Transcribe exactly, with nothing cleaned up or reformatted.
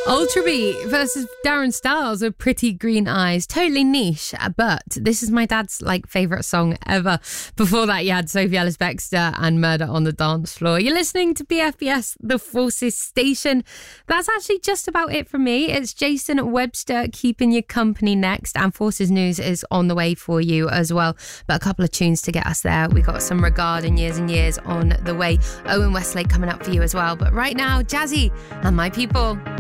Ultrabeat versus Darren Styles with Pretty Green Eyes. Totally niche, but this is my dad's like favourite song ever. Before that, you had Sophie Ellis-Bextor and Murder on the Dance Floor. You're listening to B F B S, the Forces Station. That's actually just about it from me. It's Jason Webster keeping you company next, and Forces News is on the way for you as well. But a couple of tunes to get us there. We got some Regarding Years and Years on the way. Owen Westlake coming up for you as well. But right now, Jazzy and My People.